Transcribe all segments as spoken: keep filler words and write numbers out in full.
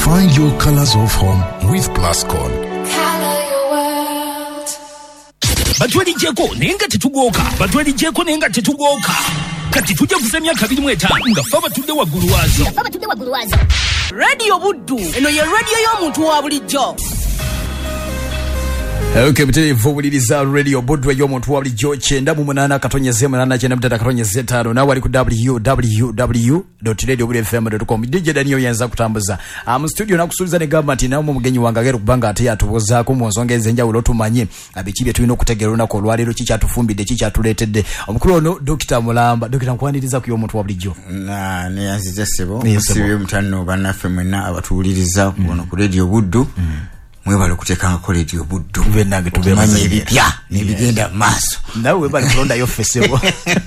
Find your colors of home with Plascon. Color your world. Batwali jeko nenga tetugoka. Batwali jeko nenga tetugoka. Kati tujja kusemya kabiri mweta nga faba tudde waggulu wazo. Faba tudde waggulu wazo. Radio Buddu. Eno ye radio y'omuntu wa bulijjo. Okay, mtele vowuliriza Radio Buddu y'omuntu wa bulijjo kyenda mu munana katonyeze munana kyenda mutata katonyeze ttaano nawe ali ku w w w dot radio buddu f m dot com. D J Daniel yenza kutambuza am studio nakusuliza ne government na mu mugenyi wanga gero kubanga ate yatubozaako mu nsonga ezenjawulo tumanye abikibye tulina okutegeera onako olwaleero kikyatufumbidde kikyatuleetedde omukulu ono Dokita Mulamba. Dokita nkwaniriza ku y'omuntu wa bulijjo na ne yazize sebo musibe mutano banaffe mwenna abatuwuliriza kuno ku Radio Buddu. Mwebale kutekanga ko Radio Buddu benange tubemanye ebipya nebigenda maso nawe bali kulonda yo fesebo.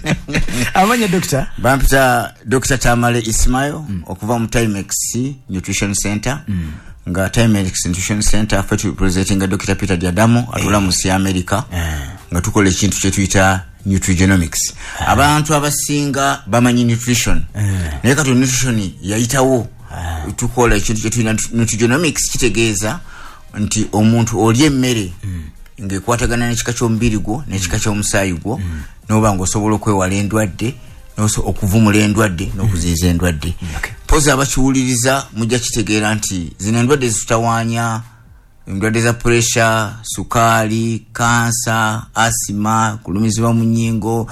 Amanya Dokita bampita Dokita Tamale Ismail mm. okuva mu Timex Nutrition Center mm. nga Timex Nutrition Center fatu presenting Dokita Peter Diadamo atula mu si America mm. nga tukola ekintu kye tuyita nutrigenomics mm. abantu abasinga bamanyi nutrition mm. naye kati nutrition yayitawo mm. tukola ekintu kye tuyita nutrigenomics kitegeeza nti omuntu olye mmere mm. ngekwatagana n'ekika ky'omubiri gwo n'ekika ky'omusaayi gwo mm. noba ng'osobola okwewala endwadde n'oso okuvumula endwadde n'okuziiza endwadde. Okay. Pozi abakiwuliriza mujja kitegeera nti zino endwadde zitutawaanya endwadde za pressure, sukaali, kansa, asima, kulumizibwa mu nnyingo,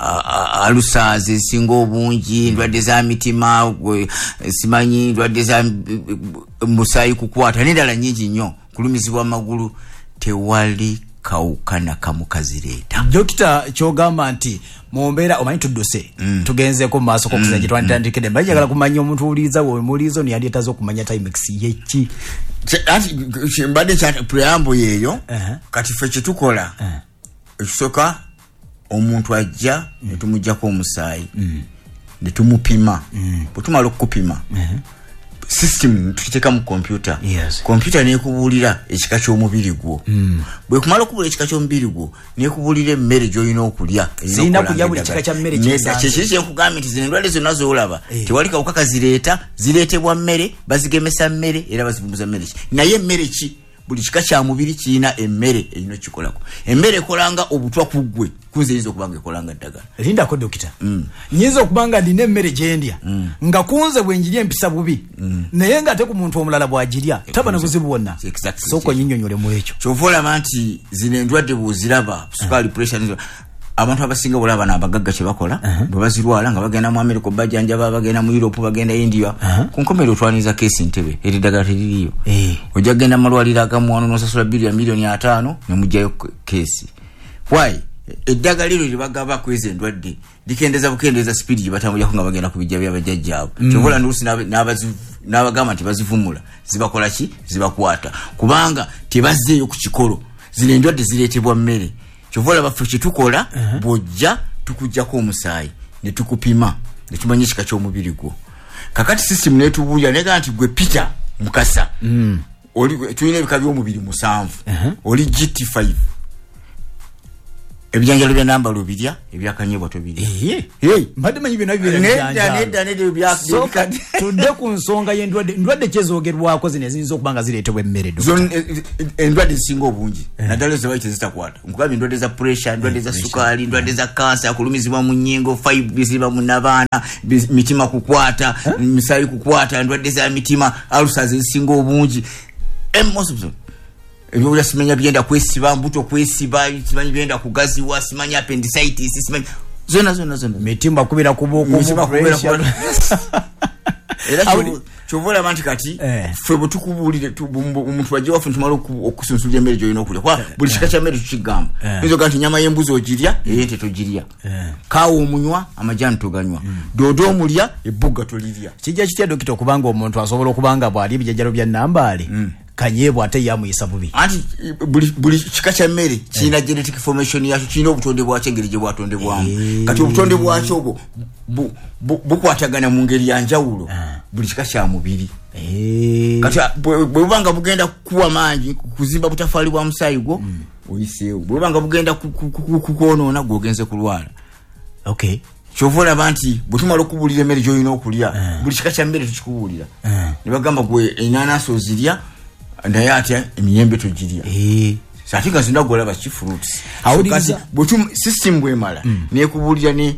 alusaze singa obungi, endwadde za mitima, simanyi endwadde za musaayi kukwata n'endala nnyingi nnyo, kulumizibwa amagulu. Tewali kawukana kamukazireeta. Dokita kyogamba nti mumbera omanyi tudduse mm. tugenzeeko mu maaso kokuza gye twanditandikidde mbaye njagala kumanya omuntu uliiza we muliizo ni yandiyetaza okumanya Timex yeki ati mbadde kya preamble yeeyo uh-huh. kati ffe kyetukola uh-huh. ekisooka omuntu ajja mm. ne tumuggyako omusaayi mm. ne tumupima mm. bwe tumala okukupima uh-huh. system tukiteeka mu computer. Yes. Computer neekubuulira ekika ky'omubiri gwo mm. bwe kumala okubuulira ekika ky'omubiri gwo neekubuulira emmere gy'olina okulya. Siyina kulya buli kika kya mmere ky'esanze. Kye kiri nkugambye nti zino endwadde zonna z'olaba hey. tewali kawuka kazireeta, zireetebwa mmere, bazigemesa mmere era bazivumuza mmere ki. Naye emmere ki? Buli kika kya mubiri kirina emmere erina kikolako. Emmere ekolanga obutwa ku ggwe kunze yinza okubanga ekolanga ddagala. Lindako Dokita. Mm. Nyinza okubanga ndina emmere gyendya mm. nga kunze bwe njirya empisa bubi mm. naye nga ate ku muntu omulala bw'agirya taba na buzibu bwonna. Exactly. Soko nyinyonyole mu ekyo. Kyova olaba nti zino endwadde bw'oziraba sukaali uh-huh. pressure abantu abasinga olaba n'abagagga kye bakola uh-huh. bwe bazirwala nga bagenda mu America bajjanjaba bagenda mu Europe bagenda India uh-huh. ku nkomerero twaniza keesi ntebe eri ddagala teririyo eh. ojja kugenda mu malwaliro agamu wano n'osasula bbiri ya milioni ataano ne mujjayo keesi. Why? Eddagala liro lye bagaba kweza endwadde likendeza bukendeza speed gye batambulako nga bagenda ku bijja by'abajjajjaabo mm. kyovola nduusi n'abagamba nti bazivumula zibakola ki zibakwata kubanga tebazzeeyo ku kikolo. Zino endwadde zireetebwa mmere. Kyovola baffe kye tukola uh-huh. bw'ojja tukuggyako omusaayi ne tukupima ne tumanya ekika ky'omubiri gwo. Kakati system neetubuulira negaa nti gwe Peter Mukasa mm. oli tulina ebika by'omubiri musanvu uh-huh. oli G T five ebijanjalo bya namba lubirya ebyakanyebwa tobirya. Eh eh mbadde manyi bino bibere bijanjalo nedda nedda byaka tudde ku nsonga y'endwadde endwadde kyezoogerwako zino ezinza okubanga zireetebwa emmere. Endwadde zisinga obungi naddala ezo baite zitakwata nkugambye endwadde za pressure, endwadde za sukaali, endwadde za kansa, kulumizibwa mu nnyingo, fibroids mu nabaana, mitima kukwata, misaayi kukwata, endwadde za mitima, ulcers zisinga obungi. Emoso ebyo simanya byenda kwesiba mbuto kwesiba simanyi byenda kugaziwa simanyi appendicitis simanyi zona zona zona mitimba kubira kubuku mitimba kubira era chovola abantu kati fwe butukubulire omuntu waje wafu ntumalo okusunsulya emmere gyo ino kulya kwa buli kika kya mmere tukigamba nizo kanti nyama y'embuzi ogirya eyente togirya kawo omunywa amajani toganywa dodo omulya ebbuga tolirya. Kijja kitya Dokita okubanga omuntu asobola okubanga bwali ebijjajjalo bya nambale kanyebwa ate yamuyisa bubi anti buli buli kika kya mmere kirina genetic formation yakyo kirina obutonde bwakyo engeri gye bwatondebwamu kati obutonde bwakyo obwo bukwatagana mu ngeri ya njawulo buli kika kya mubiri. Kati bwe bubanga bugenda kuwa mangi kuzimba butafaali bwa musaayi gwo oyiseewo bwe bubanga bugenda kukwonoona gwogenze kulwala. Okay. Chovola banti butumala okubulira emmere gy'olina okulya buli kika kya mmere tukikubuulira nibagamba gwe enanaso zirya naye ate emiyembe togirya eh satinga zindagola ba fruits awuliriza butum system bwe mala mm. ne kubulya ne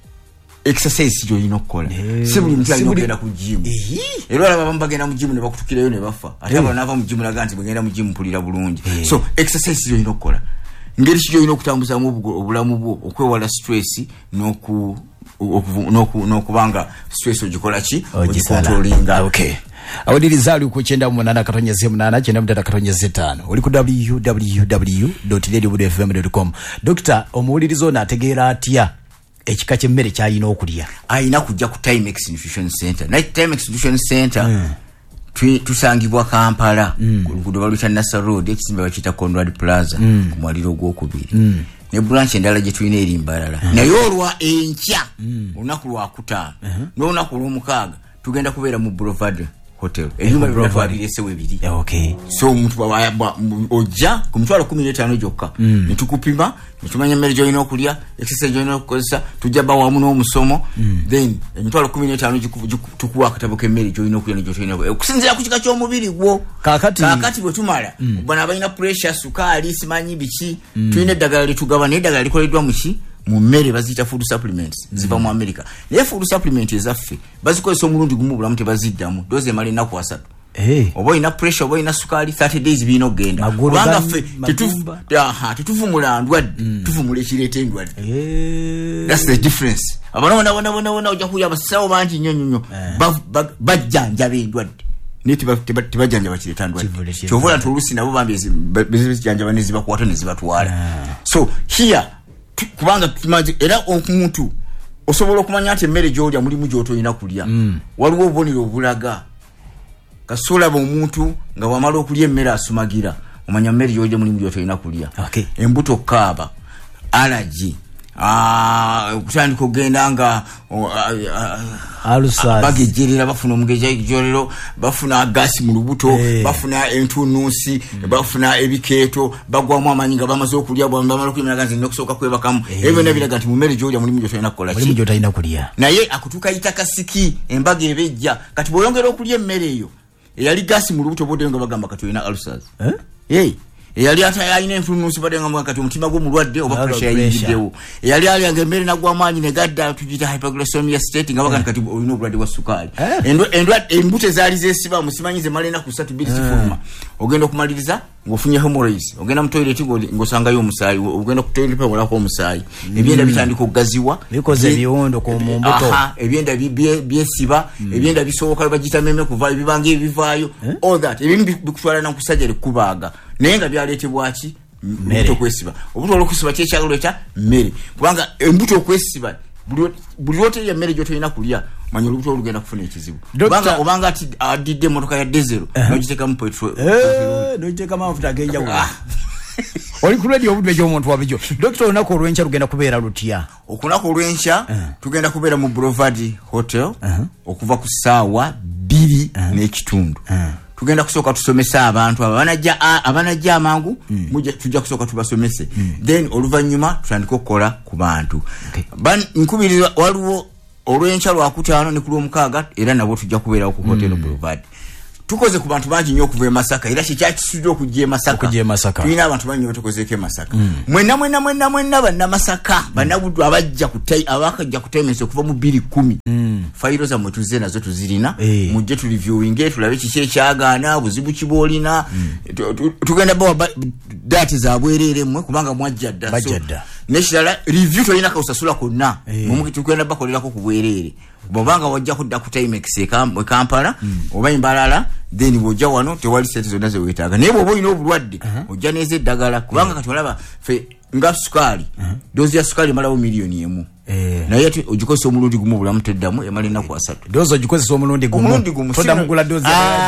exercise yo inokola si buli mtu alina ku gym era aba bambagenda mu gym ne bakutukirayo ne bafa ate aba nava mu gym laga nti bagenda mu gym pulira bulungi so exercise yo inokola ngeri kiyo ino kutambuza mu obulamu bwo okwewala stress noku noku nokubanga stress ogikola ki ogikontrolinga. Okay, awuliriza ali ku kyenda mu nana katonyeze munana kyenda mutata katonyeze tano oli ku w w w dot radio wood f m dot com. Doctor omuwulirizo nategeera atya ekika kyemmere kyayina okulya? Ayina kujja ku Timex Nutrition Center. Na Timex Nutrition Center mm. tu tusangibwa Kampala mm. ku luguudo baluyita Nassa Road ekizimbe bakiyita Conrad Plaza mm. ku mwaliro gw'okubiri mm. ne branch endala gye tulina eri Mbarara mm. naye olwa enkya mm. olunaku lwa kutaano uh -huh. n'olunaku olw'omukaaga tugenda kubeera mu Boulevard Hotel enyuma by'abaabire sewe biri. Okay, so mtu wa ojja ku mitwalo kumi n'etaano gyokka mm. nitukupima nitumanya mmere gy'olina okulya exercise gy'olina okukozesa tujja ba wamu n'omusomo mm. then emitwalo kumi n'etaano tukuwa akatabo k'emmere gy'olina okulya ne gy'olina okusinziira ku kika ky'omubiri gwo. Kakati kakati bwe tumala mm. bwana abalina pressure sukaali simanyi biki mm. tulina eddagala litugaba naye eddagala likoleddwa mu ki mu mmere baziyita food supplements mm. ziva mu America. Naye food supplements ezaffe bazikozesa omulundi gumu bulamu tebaziddamu doze emala ennaku asatu. Hey. Oba ina pressure oba ina sukali thirty days bino genda kubanga ffe tetufu aha tetufu mulandwa mm. tufumule kirete ndwa. Hey. That's the difference. Abana wana wana wana oja kuya basawo banji nnyo nnyo bajjanja bindwa niti tibajjanja bakireta ndwa kyovola tulusi nabo bambi bezijjanja banezi bakwata ne zibatwala. So here kubanga tumaje era omuntu osobola okumanya ati emmere gy'olya mulimu gy'otoyina kulya mm. waliwo obubonero obulaga kasola bo omuntu nga wamala okulya emmere asumagira omanya mmere gy'olya mulimu gy'otoyina kulya. Okay. Embuto kaaba allergy ah kutandika ogenda nga alusas bagejerera bafuna omugeja jorero bafuna gasi mu lubuto hey. bafuna entunusi mm. bafuna ebiketo bagwamu amanyinga bamaze okulya bwa bamala okulya ganzi nokusoka kwebakamu hey. ebyo nabiraga nti mu mmere gy'olya mulimu gy'otoyina kukola ki mulimu gy'otoyina kulya naye akutuka itaka siki embaga ebejja kati boyongera okulya emmere eyo eyali gasi mu lubuto bode nga bagamba kati olina ulcers eh hey. Eyali ata ayina enfunusi badenga mwaka kati omutima gwo mulwadde oba pressure yingidewo eyali ali angembere na gwa manyi ne gadda tujita hypoglycemia state nga baganda kati olina obulwadde bwa sukali endwa endwa embute zali zesiba musimanyize malena ku satu bili sifuma ogenda okumaliriza ngofunye hemorrhoids ogenda mu toilet ngosanga yo omusayi ogenda ku toilet wala ko omusayi ebyenda bitandika okugaziwa bikoze byondo ko mu mbuto aha ebyenda byesiba ebyenda bisoboka bagita meme kuva bibange bivaayo all that ebintu bikutwala na kusajja kubaaga nenga byaletebwa ki mbuto kwesiba obuto olokusiba kye kyagalo ekya mmere kubanga embuto okwesiba buli wote ya mmere gy'otoyina kulya manyi olubuto olugenda kufuna ekizibu kubanga obanga ati adidde motoka ya diesel nogiteka mu petrol eh nogiteka mafuta agenja wa oli ku radio obudde gy'omuntu wabijo. Doctor onako olwencha lugenda kubeera lutya? Okunako olwencha tugenda kubeera mu Boulevard Hotel okuva ku ssaawa bbiri n'ekitundu. Tugenda kusooka tusomesa abantu abanajja abanajja amangu mm. muje tujja kusooka tubasomese mm. then oluvanyuma tutandika okukola ku bantu. Okay. Ban nkubiriza waliwo olwencha lwa kutaano ne kulwo mukaaga era nabo tujja kubeera ku Hotel mm. Boulevard. Tukoze ku bantu bangi nnyo okuva e Masaka era kikyakisudde okujja e Masaka. Okujja e Masaka. Tulina abantu bangi batukozeeko e Masaka. Mm. Mwenna mwenna mwenna mwenna banna Masaka mm. banabuddu abajja kutai abakajja kutemense okuva mu bbiri kumi. Mm. Fairo za mwetu ze nazo tuzirina hey. Mujje tu reviewing tulabe kiki ekyagaana buzibu kibolina mm. tugenda bawa data za bwerere mmwe kubanga mwajja dda bajjadda neshira review tolina ka usasula konna hey. Mumuki tugenda bakolera ko kubwerere bobanga wajja kudda ku Timex ekam Kampala mm. oba Mbarara then bojja wano tewali sente zonna ze wetaaga naye bobo ino obulwadde uh -huh. ojja neze ddagala kubanga kati olaba fe nga sukali uh -huh. dozi ya sukali malawo milioni emu eh naye ati ogikozesa omulundi gumu bulamu teddamu emalina ku asatu dozi ogikozesa omulundi gumu omulundi gumu toda mugula dozi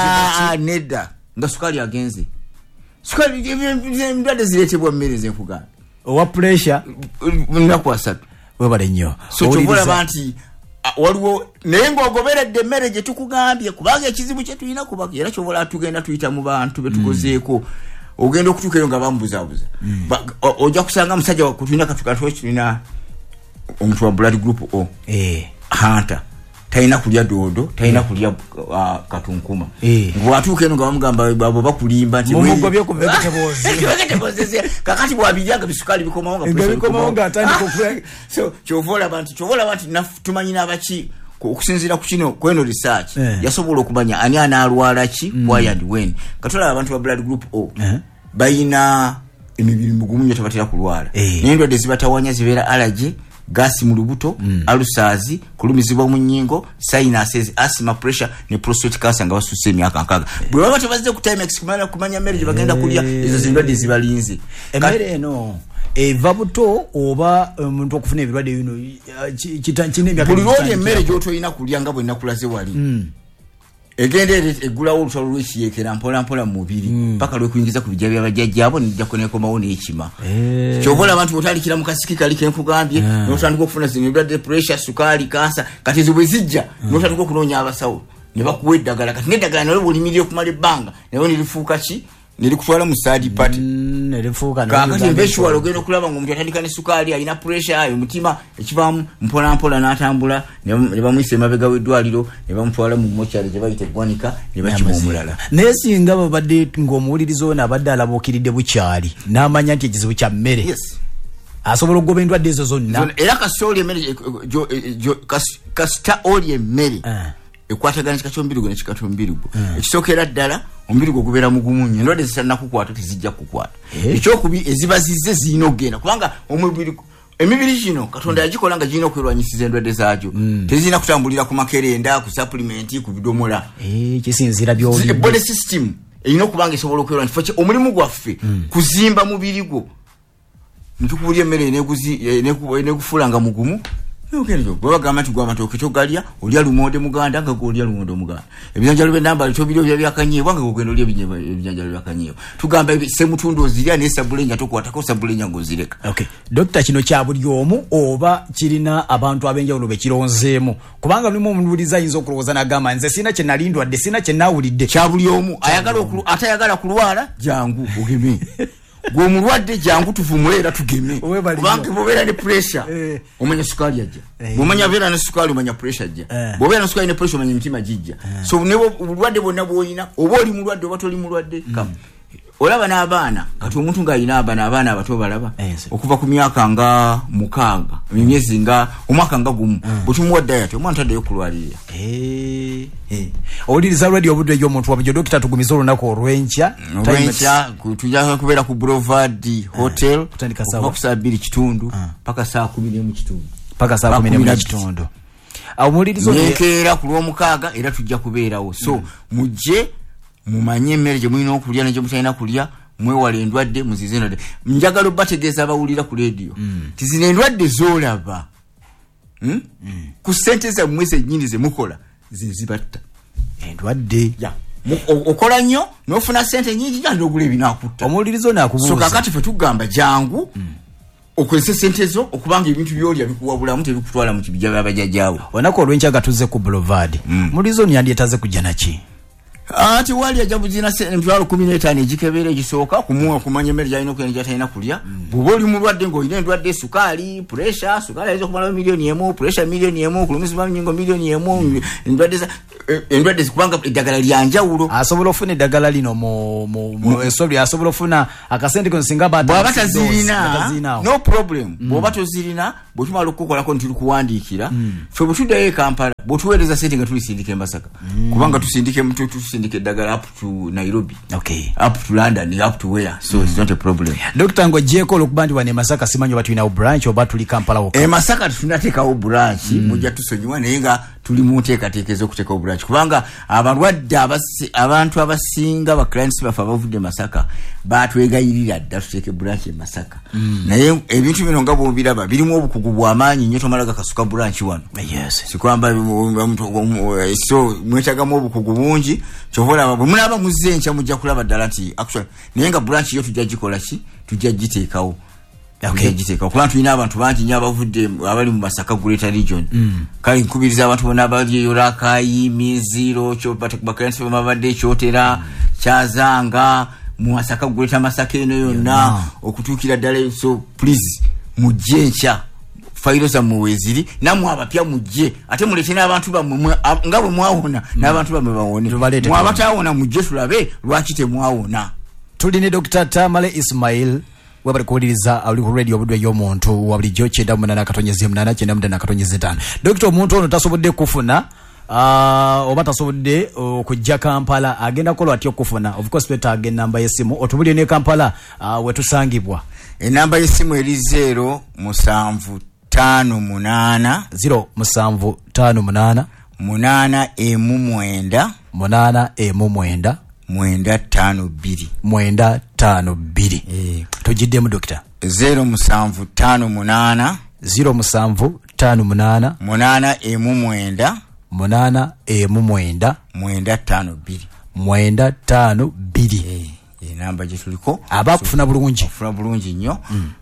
ah nedda nga sukali agenze sukali ndade ziletebwa mmere zenkugana owa pressure na ku asatu webale nnyo so tuvola banti waliwo naye ng'ogoberedde emmere gye tukugambye kubanga ekizibu kye tulina kubaka era kyobola tugenda tuyita mu bantu betukozeeko mm. ogenda okutuuka eyo nga bamubuzaabuza mm. ojja kusanga musajja wakutulina katukatwe tulina omuntu wa blood group O eh Hunter taina kulya dodo taina kulya uh, katunkuma eh watuke no ngabamugamba abo bakulimba nti mugo byo ku vegetables vegetables kakati bwabijanga bisukali bikoma wanga pressure bikoma wanga atandi ko so chovola abantu chovola abantu natumanyina abachi okusinzira ku kino kweno research yeah. yasobola okumanya ani analwala ki mm. why and when katola abantu ba blood group O uh-huh. bayina emibiri mugumu nyo tabatira kulwala hey. Nendo dezibatawanya zibera allergy gasi mu lubuto mm. alusazi kulumizibwa mu nyingo sinuses asthma pressure ne prostate cancer nga basuse myaka nkaga bwe baba tabaze ku timex kumanya kumanya marriage bagenda kulya izo zindwadde zibalinze emere eno eva buto oba omuntu um, okufuna ebirwadde bino kitanchine myaka buli lodi emere gyoto ina kulya nga bwe nakulaze wali mm. egende egula olutalo lwekiyekera mpola mpola mu mubiri paka mm. lwe kuingiza ku bijja byabajjajja abo nijja koneko maone ekima eh chobola abantu botalikira mu kasiki kali kenkugambye yeah. Notandika okufuna zino blood pressure sukali cancer kati zibwe zijja mm. Notandika okunonya abasawo ne bakuweddagala kati nedagala nalo bulimiriye kumale banga nayo nilifuuka ki nilikutwala mu side party mm, nilifuuka kati mbeshwalo ogenda kulaba ngomuntu atandika ne sukali alina pressure ayo mutima ekivamu mpola mpola natambula ne bamwise mabega wedwaliro ne bamutwala mu mochari je bayite gwanika ne bakimumulala nesinga babadde ngomuwulirizo na badde alabokiridde bukyali namanya nti ekizibu kya mmere yes asobola okugoba endwadde ezo zonna era kasoli emmere kasita oli emmere ekwatagana kikachombirigo ne kikachombirigo ekisokera ddala ombirigo gubera mugumu nnyo ndwadde zisana kukwata tizijja kukwata ekyo kubi ezibazize zino genda kubanga omubiri emibiri kino katonda yagikola nga gino okwerwanyisiza endwadde zaajo tezina kutambulira ku makerenda ku supplement ku bidomola eh kisinzira byoli body system eyino kubanga esobola okwerwanyisa omulimu gwaffe kuzimba mubirigo ntukubulye mmere neguzi nekufulanga mugumu Nokero baba gama tugwa matoke togalya olya lumonde muganda nga golya lumonde muganda ebijanjalo bendamba tobiro bya byakanye banga gogendo lye ebijanjalo byakanye tugamba semutundo zilya ne sabulenya tokwata ko sabulenya ngozireka okay doctor kino kya buli omu oba kirina abantu abenjawulo be kironzeemu kubanga mulimu omunduliza yinza okuloza na gama nze sina kye nalindwa de sina kye nawulidde kya buli omu ayagala okulu atayagala kulwala jangu ogeme gwo mulwadde jangu tuvumule era tugeme kubanga bobera ne pressure eh. Omanya sukali ajja eh. Bomanya vera ne sukali omanya pressure ajja eh. Bobera ne sukali ne pressure omanya mitima jijja eh. So nebo bulwadde bonna bwoyina oba oli mulwadde oba toli mulwadde mm. Kam olaba n'abaana kati omuntu nga alina abaana abaana abato balaba yes. Okuva ku myaka nga mukaaga emyezi nga omwaka nga gumu mm. Butumuwa diet omwana taddeyo kulwalira eh eh oliriza radio budde yo muntu wabyo doctor tugumiza olunako olwencha olwencha tujja kubera ku Boulevard Hotel okusabiri kitundu paka saa kumi n'emu kitundu paka saa kumi n'emu kitundu awo mulirizo nekera ku lwomukaaga era tujja kubeerawo so mm. Mujje mumanye mmere je mwino okulya ne je mutayina kulya mwewale endwadde muzize endwadde njagalo bategeza abawulira ku radio mm. Tizine endwadde zolaba hmm? mm. Ku sente za mwese nyingi ze mukola zizibatta endwadde ya okola nnyo nofuna sente nyingi jando ogula ebinakutta omulirizo nakubuuza so kakati fe tugamba jangu mm. Okwese sente zo okubanga ebintu byoli abikuwabula mute bikutwala mu kibijja byabajjajjawo wanako olwenchaga tuze ku Boulevard mm. Mulirizo nyandi etaze kujja naki ati wali ajabu zina mtwalo kumi na tano ejikebere ejisoka kumuwa kumanya mmere jayino kwenja tayina kulya buboli mulwadde ngo ine ndwadde sukali pressure sukali alizo kumala milioni emu pressure milioni emu kulumizibwa nyingo milioni emu ndwadde za endwadde zikubanga eddagala lyanjawulo asobola ofuna eddagala lino mu mu esobli asobola ofuna akasente konsinga bata bwaba tazirina no problem bwaba tozirina bwotumala okukola ko ntuli kuwandiikira fe butudde e Kampala bwotuweereza sente nga tulisindike Masaka kubanga tusindike mtu tusindike daggala up to Nairobi okay up to London up to where so mm. It's not a problem Doctor ngo jeko lokubandi wane Masaka simanyo batu ina branch oba tuli Kampala oka e Masaka tunateka o branch mm. Mujja tusonyiwa nenga tuli muteeka tekezo kuteka o branch kubanga abalwadde abasi abantu abasinga ba clients bafa bavudde Masaka batwegayirira dda tuteke branch e Masaka mm. Naye ebintu bino nga bombiraba birimu obukugu bw'amaanyi nnyo tomalaga kasuka branch wano yes sikwamba so mwetaga mu obukugu bungi chovola abo mulaba muzze ncha mujja kulaba ddala nti actually nenga branch yo tujja gikola ki tujja giteekawo okay giteekawo kuba tulina abantu bangi nnyo abavudde abali mu Masaka Greater Region mm. Kali nkubiriza abantu bonna abali Yorakayi Miziro kyo bakense bamabadde kyotera mm. Kyazanga mu Masaka Greater Masaka eno yonna yeah. Okutukira ddala so please mujje ncha fayiro za muweziri namwe abapya mujje ate mulete n'abantu bamwe nga bwe mwawona n'abantu bamwe bawone mwabataawona mujje tulabe lwaki temwawona. Tuli ne Doctor Tamale Ismail wabali kuwuliriza ali ku radio Budwe y'omuntu wabulijjo kyenda munana katonyeze munana kyenda munana katonyeze ttaano. Doctor omuntu ono tasobodde kufuna Uh, oba tasobodde okujja uh, Kampala agenda kola atyo kufuna of course beta agenda namba yesimu otubulye ne Kampala uh, wetusangibwa enamba yesimu eri zero musanvu tano munana zero musanvu tano munana munana emu mwenda munana emu mwenda mwenda tano bbiri mwenda tano bbiri eh tojiddemu Doctor zero musanvu tano munana zero musanvu tano munana munana emu mwenda munana emu mwenda mwenda tano bbiri mwenda tano bbiri eh namba gituliko abakufuna bulungi kufuna bulungi nnyo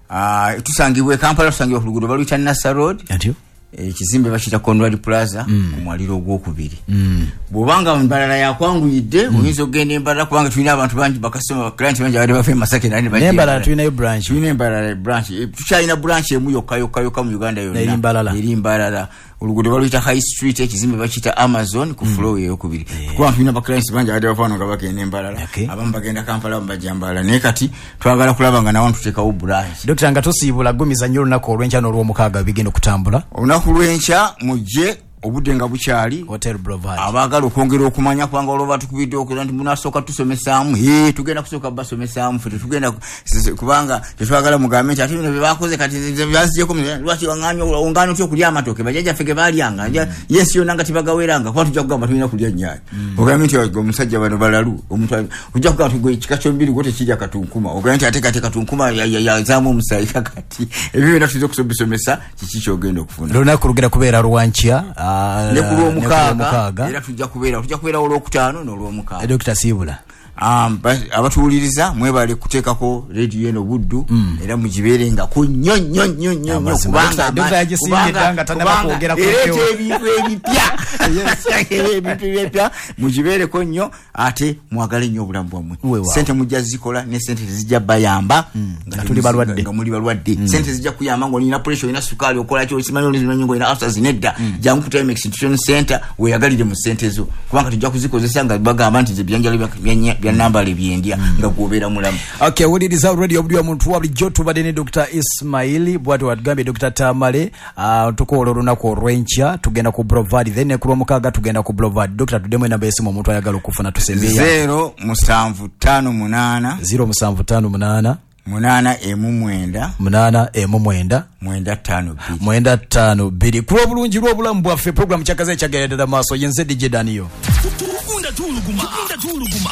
ah mm. uh, tusangibwe Kampala tusangibwe ku luguudo baluyita Nassa Road atyo ekizimbe bakita Conrad Plaza mm. ku mwaliro ogwokubiri mm. bwobanga mbalala yakwanguyidde mm. oyinza ogenda embalala kubanga tulina abantu bangi bakasoma client bangi abali bafe Masake nani baje embalala tulina branch tulina embalala branch tukyalina branch emu yokka yokka yokka mu Uganda yonna eri mbalala eri mbalala oluguudo baluyita High Street ekizimbe bakita Amazon ku floor eyokubiri kubanga tulina ba clients bangi abali bafano nga bagenda embalala abamu bagenda Kampala mbajja mbala naye kati twagala kulaba nga nawo tuteekawo branch. Doctor nga tosiibula gumiza nnyo olunaku olw'enkya n'olw'omukaaga bigenda okutambula olunaku lw'enkya mujje obudde nga bukyali Hotel Boulevard abagala okwongera okumanya kwanga olwo tukubidde okuza nti munasooka tusomesaamu ee tugenda kusooka basomesaamu ffe tugenda kubanga tetwagala mugambe nti ate bino bye bakoze kati byazigyeko lwaki waŋŋaanya ongaanya otya okulya amatooke bajjajjaffe ge baalyanga yensi yonna nga tebagaweranga kuba tujja kugamba tulina kulya nnyayo ogambe nti omusajja bano balalu omuntu ojja kugamba nti gwe ekika kyombiri gwe tekirya katunkuma ogambe nti ate kati katunkuma yazaamu omusaayi kakati ebyo byonna tuyiza okusomesomesa kiki kyogenda okufuna lunaku lugenda kubeera lwankya ne ku lw'omukaaga era tujja kubeera tujja kubeera olwokutaano n'olw'omukaaga. Doctor Siibula um abatuwuliriza mwebale kuteekako radio eno Buddu mm. era mugibeerengako nnyo nnyo nnyo nnyo kubanga Doctor yagisimbye nga tanaba kwogera ku ebintu ebipya ebintu ebipya mugibeereko nnyo ate mwagale nnyo obulamu bwammwe. Sente mujja zikola ne sente zijja bayamba mm. nga tuli balwadde nga muli balwadde mm. sente zijja kuyamba ngo nina pressure ina sukali okola kyo simanyo nzimanyo ngo ina after zinedda mm. jangu ku Time Institution Center we yagalire mu sente zo kubanga tujja kuzikozesa nga bagamba nti byanjali byanya namba libyendia mm. nga kubeera mulamu. Okay, wuliriza radio Budwe y'omuntu wabulijjo tubadde ne Doctor Ismail bwati watugambe Doctor Tamale uh, tukola olunaku olw'enkya tugenda ku Boulevard then ku lw'omukaaga tugenda ku Boulevard. Doctor tuddemu enamba y'essimu omuntu ayagala okufuna tusembeya zero musanvu tano munana zero musanvu tano munana munana emu mwenda munana emu mwenda mwenda tano bbiri mwenda tano bbiri kuba bulungi lw'obulamu bwaffe program kyakaze ekyageredera maaso yenze D J Daniyo tukunda tuluguma tukunda tuluguma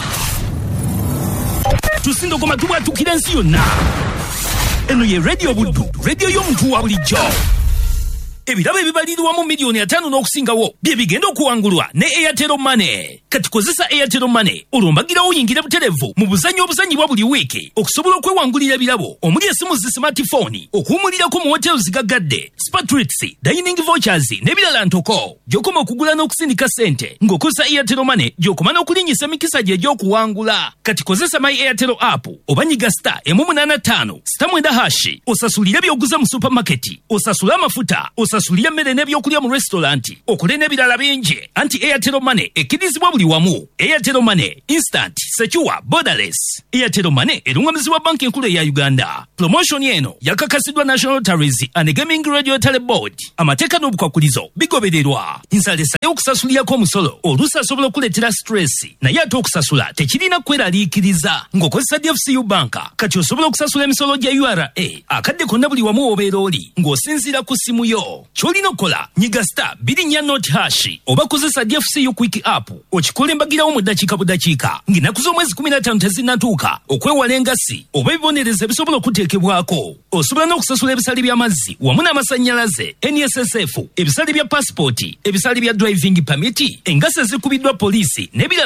tusindo koma tubwatukira ensi yonna eno ye radio Buddu radio y'omuntu wa bulijjo ebirabo ebibalirwa mu miliyoni ataano n'okusingawo bye bigenda okuwangulwa ne Airtel Money. Kati kozesa Airtel Money olwombagira oyingira buterevu mu buzanyo obuzanyibwa buli wiiki okusobola okwewangulira ebirabo omuli essimu zi smartphone okuwumulirako mu hotels zigagadde Spatrix dining vouchers n'ebirala ntoko gy'okoma okugula n'okusindika ssente ng'okozesa Airtel Money gy'okoma n'okulinnyisa emikisa gye egy'okuwangula. Kati kozesa My Airtel app oba nyiga star emu munaana ttaano sita mwenda hashi osasulire by'oguza mu supermarket osasule amafuta osasulire emmere n'ebyokulya mu restaurant okole n'ebirala bingi. Anti Airtel Money ekkirizibwa buli wamu. Airtel Money instant secure borderless. Airtel Money erungamizibwa banki enkulu eya Uganda. Promotion eno yakakasiddwa National Tourism and Gaming Regulatory Board. Amateeka n'obukwakulizo bigobererwa. Nsalesa y'okusasulirako omusolo oluusi asobola okuleetera stress naye ate okusasula tekirina kweraliikiriza ng'okozesa D F C U banka. Kati osobola okusasula emisolo gya U R A akadde konna buli wamu obeera oli ng'osinziira ku simu yo. Kyolina okola nyiga star bbiri nnya not hashi oba kozesa D F C U quick app okikola embagirawo mu ddakiika budakiika ng'ennaku z'omwezi kumi na ttaano tezinnatuuka okwewala engasi oba ebibonereza ebisobola okuteekebwako. Osobola n'okusasula ebisale by'amazzi wamu n'amasannyalaze N S S F ebisale bya passport ebisale bya driving permit engasi ezikubiddwa poliisi n'ebirala